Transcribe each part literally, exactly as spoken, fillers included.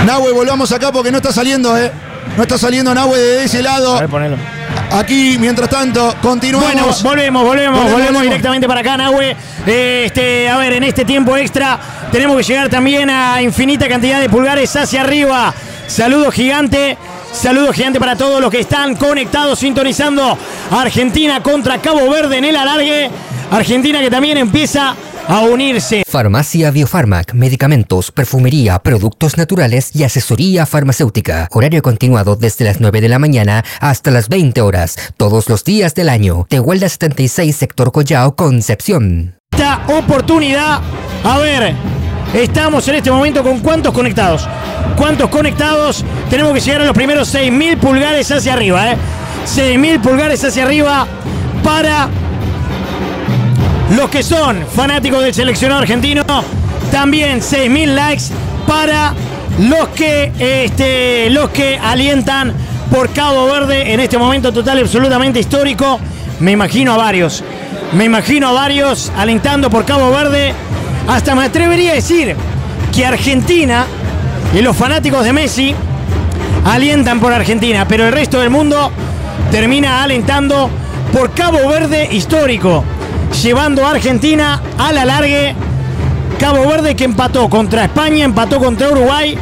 Nahue, volvamos acá porque no está saliendo, ¿eh? No está saliendo Nahue de ese lado. A ver, ponelo. Aquí, mientras tanto, continuamos. Bueno, volvemos, volvemos, volvemos, volvemos, volvemos directamente para acá, Nahue. Eh, este, a ver, en este tiempo extra tenemos que llegar también a infinita cantidad de pulgares hacia arriba. Saludo gigante, saludo gigante para todos los que están conectados, sintonizando Argentina contra Cabo Verde en el alargue. Argentina que también empieza a unirse. Farmacia Biofarmac, medicamentos, perfumería, productos naturales y asesoría farmacéutica. Horario continuado desde las nueve de la mañana hasta las veinte horas, todos los días del año. Tehuelda setenta y seis, sector Collao, Concepción. Esta oportunidad, a ver, estamos en este momento con cuántos conectados. ¿Cuántos conectados? Tenemos que llegar a los primeros seis mil pulgares hacia arriba, ¿eh? seis mil pulgares hacia arriba para los que son fanáticos del seleccionado argentino. También seis mil likes para los que, este, los que alientan por Cabo Verde en este momento total y absolutamente histórico. Me imagino a varios. Me imagino a varios alentando por Cabo Verde. Hasta me atrevería a decir que Argentina y los fanáticos de Messi alientan por Argentina, pero el resto del mundo termina alentando por Cabo Verde histórico, llevando a Argentina a la largue. Cabo Verde que empató contra España, empató contra Uruguay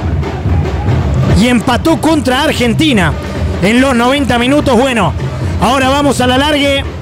y empató contra Argentina en los noventa minutos. Bueno, ahora vamos a la largue.